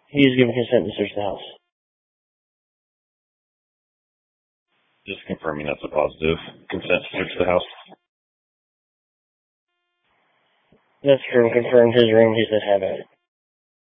He has given consent to search the house. Just confirming that's a positive. Consent to search the house. That's confirmed his room. He said have at it.